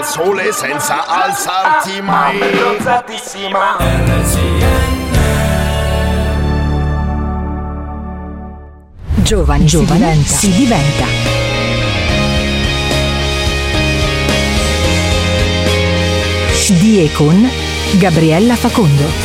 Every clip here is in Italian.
sole senza alzarti mai. Giovani si diventa. Di e con Gabriella Facondo.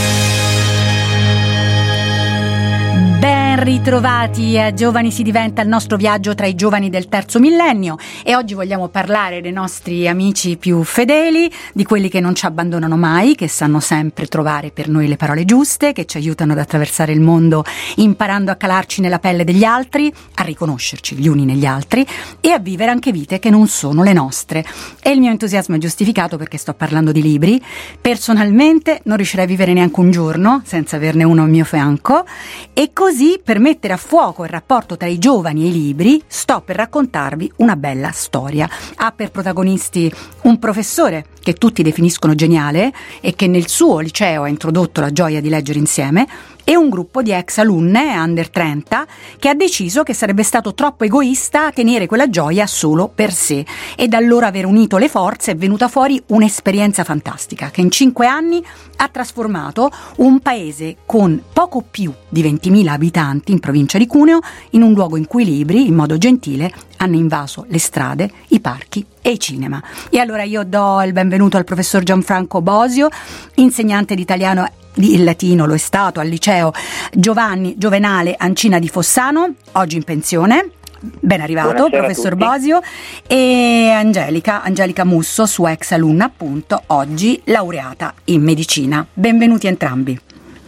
Ben ritrovati a Giovani si diventa, il nostro viaggio tra i giovani del terzo millennio, e oggi vogliamo parlare dei nostri amici più fedeli, di quelli che non ci abbandonano mai, che sanno sempre trovare per noi le parole giuste, che ci aiutano ad attraversare il mondo imparando a calarci nella pelle degli altri, a riconoscerci gli uni negli altri e a vivere anche vite che non sono le nostre. E il mio entusiasmo è giustificato perché sto parlando di libri. Personalmente non riuscirei a vivere neanche un giorno senza averne uno al mio fianco, e così, per mettere a fuoco il rapporto tra i giovani e i libri, sto per raccontarvi una bella storia. Ha per protagonisti un professore che tutti definiscono geniale e che nel suo liceo ha introdotto la gioia di leggere insieme, e un gruppo di ex alunne under 30 che ha deciso che sarebbe stato troppo egoista tenere quella gioia solo per sé, e da allora aver unito le forze è venuta fuori un'esperienza fantastica che in 5 anni ha trasformato un paese con poco più di 20.000 abitanti in provincia di Cuneo in un luogo in cui i libri, in modo gentile, hanno invaso le strade, i parchi e i cinema. E allora io do il benvenuto al professor Gianfranco Bosio, insegnante di italiano. Il latino lo è stato al liceo Giovanni Giovenale Ancina di Fossano, oggi in pensione. Ben arrivato, buonasera, professor Bosio. E Angelica Musso, sua ex alunna, appunto, oggi laureata in medicina. Benvenuti entrambi.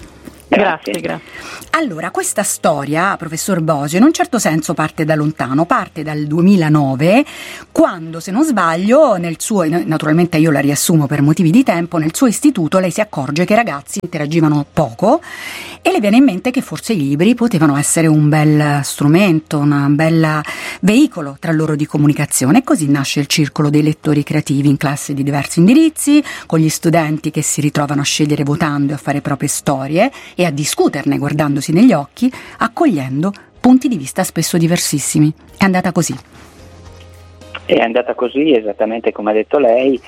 Grazie. Allora, questa storia, professor Bosio, in un certo senso parte da lontano, parte dal 2009, quando, se non sbaglio, nel suo, naturalmente io la riassumo per motivi di tempo, nel suo istituto lei si accorge che i ragazzi interagivano poco e le viene in mente che forse i libri potevano essere un bel strumento, un bel veicolo tra loro di comunicazione, e così nasce il circolo dei lettori creativi in classe di diversi indirizzi, con gli studenti che si ritrovano a scegliere votando e a fare proprie storie e a discuterne guardandosi negli occhi, accogliendo punti di vista spesso diversissimi. È andata così. È andata così, esattamente come ha detto lei.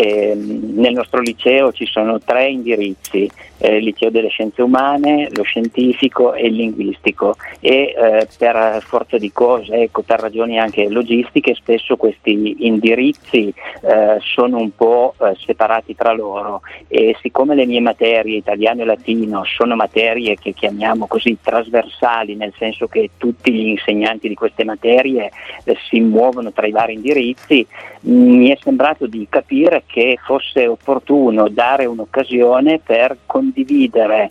Nel nostro liceo ci sono 3 indirizzi: il liceo delle scienze umane, lo scientifico e il linguistico, e per forza di cose, per ragioni anche logistiche, spesso questi indirizzi sono un po' separati tra loro, e siccome le mie materie, italiano e latino, sono materie che chiamiamo così trasversali, nel senso che tutti gli insegnanti di queste materie si muovono tra i vari indirizzi, mi è sembrato di capire che fosse opportuno dare un'occasione per condividere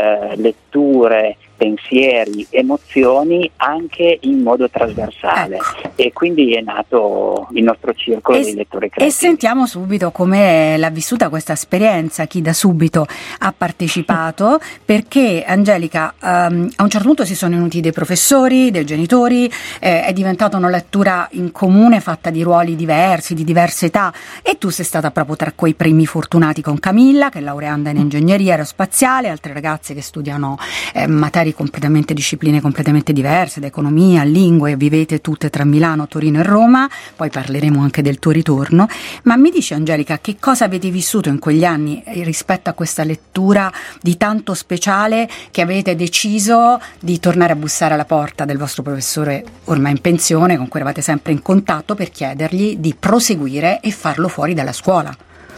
letture, pensieri, emozioni anche in modo trasversale. E quindi è nato il nostro circolo dei lettori creativi. E sentiamo subito come l'ha vissuta questa esperienza, chi da subito ha partecipato, perché Angelica, a un certo punto si sono venuti dei professori, dei genitori, è diventata una lettura in comune fatta di ruoli diversi, di diverse età, e tu sei stata proprio tra quei primi fortunati con Camilla, che è laureanda in ingegneria aerospaziale, altre ragazze che studiano materie discipline completamente diverse, da economia, lingue, vivete tutte tra Milano, Torino e Roma, poi parleremo anche del tuo ritorno. Ma mi dici, Angelica, che cosa avete vissuto in quegli anni rispetto a questa lettura di tanto speciale che avete deciso di tornare a bussare alla porta del vostro professore ormai in pensione, con cui eravate sempre in contatto, per chiedergli di proseguire e farlo fuori dalla scuola?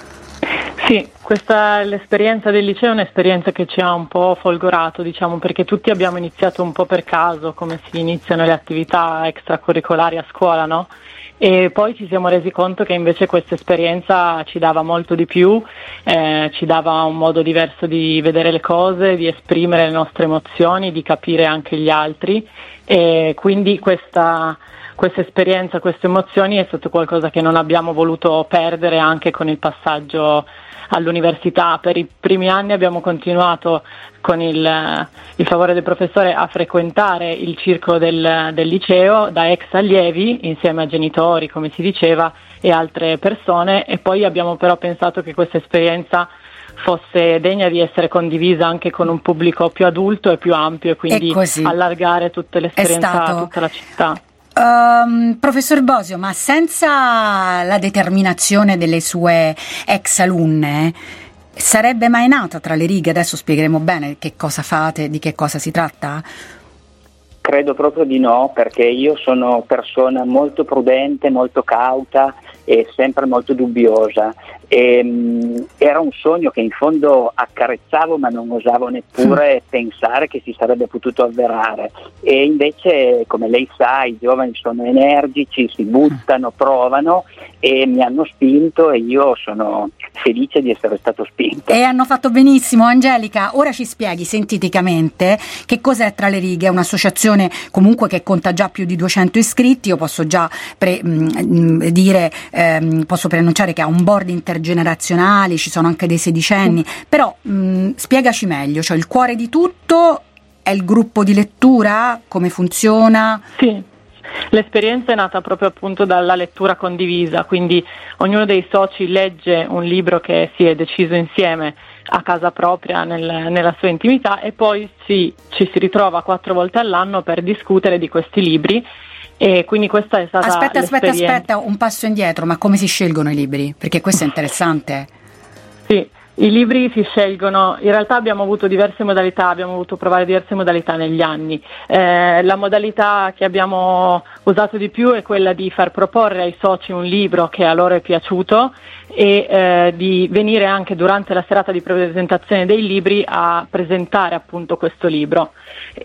Sì, l'esperienza del liceo è un'esperienza che ci ha un po' folgorato, diciamo, perché tutti abbiamo iniziato un po' per caso, come si iniziano le attività extracurricolari a scuola, no? E poi ci siamo resi conto che invece questa esperienza ci dava molto di più, ci dava un modo diverso di vedere le cose, di esprimere le nostre emozioni, di capire anche gli altri, e quindi questa esperienza, queste emozioni è stato qualcosa che non abbiamo voluto perdere anche con il passaggio all'università. Per i primi anni abbiamo continuato, con il favore del professore, a frequentare il circolo del liceo da ex allievi, insieme a genitori, come si diceva, e altre persone, e poi abbiamo però pensato che questa esperienza fosse degna di essere condivisa anche con un pubblico più adulto e più ampio, e quindi allargare tutta l'esperienza a tutta la città. Professor Bosio, ma senza la determinazione delle sue ex alunne sarebbe mai nata Tra le righe? Adesso spiegheremo bene che cosa fate, di che cosa si tratta. Credo proprio di no, perché io sono persona molto prudente, molto cauta e sempre molto dubbiosa. Era un sogno che in fondo accarezzavo, ma non osavo neppure pensare che si sarebbe potuto avverare. E invece, come lei sa, i giovani sono energici, si buttano, provano e mi hanno spinto, e io sono felice di essere stato spinto. E hanno fatto benissimo. Angelica, ora ci spieghi sinteticamente che cos'è Tra le righe. È un'associazione comunque che conta già più di 200 iscritti. Io posso già posso preannunciare che ha un board intergenerazionale, ci sono anche dei sedicenni, però spiegaci meglio, cioè il cuore di tutto è il gruppo di lettura, come funziona? Sì. L'esperienza è nata proprio appunto dalla lettura condivisa, quindi ognuno dei soci legge un libro che si è deciso insieme a casa propria, nella sua intimità, e poi ci si ritrova 4 volte all'anno per discutere di questi libri. E quindi questa è stata Aspetta, un passo indietro, ma come si scelgono i libri? Perché questo è interessante. Sì. I libri si scelgono, in realtà abbiamo avuto provare diverse modalità negli anni. La modalità che abbiamo usato di più è quella di far proporre ai soci un libro che a loro è piaciuto e di venire anche durante la serata di presentazione dei libri a presentare appunto questo libro.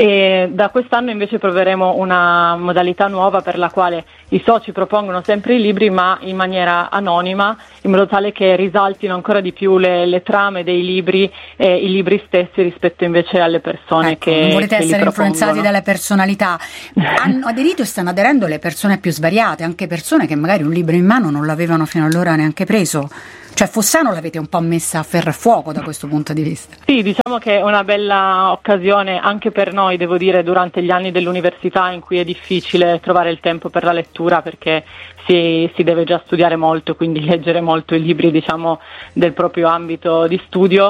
E da quest'anno invece proveremo una modalità nuova per la quale i soci propongono sempre i libri, ma in maniera anonima, in modo tale che risaltino ancora di più le trame dei libri e i libri stessi rispetto invece alle persone che non volete che essere li influenzati dalle personalità. Hanno aderito e stanno aderendo le persone più svariate, anche persone che magari un libro in mano non l'avevano fino allora neanche preso. Cioè Fossano l'avete un po' messa a ferro e fuoco da questo punto di vista. Sì, diciamo che è una bella occasione anche per noi, devo dire, durante gli anni dell'università in cui è difficile trovare il tempo per la lettura, perché si deve già studiare molto, quindi leggere molto i libri, diciamo, del proprio ambito di studio.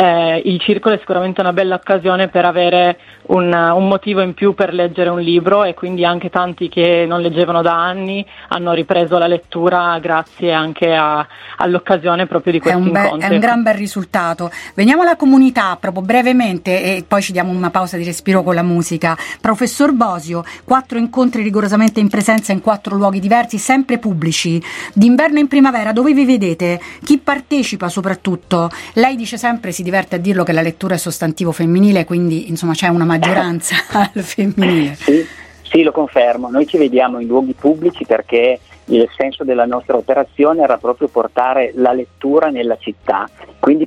Il circolo è sicuramente una bella occasione per avere un motivo in più per leggere un libro, e quindi anche tanti che non leggevano da anni hanno ripreso la lettura grazie anche all'occasione proprio di questi incontri. È un gran bel risultato. Veniamo alla comunità proprio brevemente e poi ci diamo una pausa di respiro con la musica. Professor Bosio, 4 incontri rigorosamente in presenza in 4 luoghi diversi, sempre pubblici, d'inverno e in primavera. Dove vi vedete? Chi partecipa soprattutto? Lei dice sempre, si diverte a dirlo, che la lettura è sostantivo femminile, quindi insomma c'è una maggioranza al femminile. Sì, lo confermo. Noi ci vediamo in luoghi pubblici perché il senso della nostra operazione era proprio portare la lettura nella città, quindi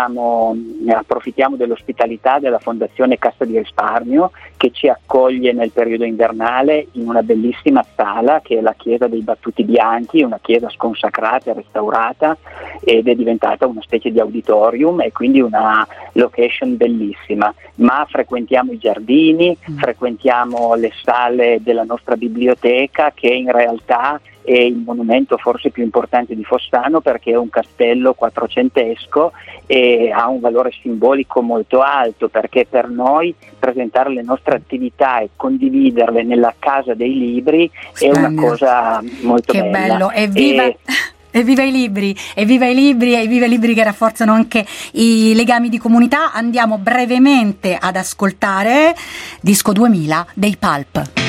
approfittiamo dell'ospitalità della Fondazione Cassa di Risparmio, che ci accoglie nel periodo invernale in una bellissima sala che è la Chiesa dei Battuti Bianchi, una chiesa sconsacrata e restaurata, ed è diventata una specie di auditorium e quindi una location bellissima. Ma frequentiamo i giardini, frequentiamo le sale della nostra biblioteca, che in realtà è il monumento forse più importante di Fossano, perché è un castello quattrocentesco e ha un valore simbolico molto alto, perché per noi presentare le nostre attività e condividerle nella casa dei libri è una cosa molto bella. Che bello, evviva i libri, evviva i libri, evviva i libri che rafforzano anche i legami di comunità. Andiamo brevemente ad ascoltare Disco 2000 dei Pulp.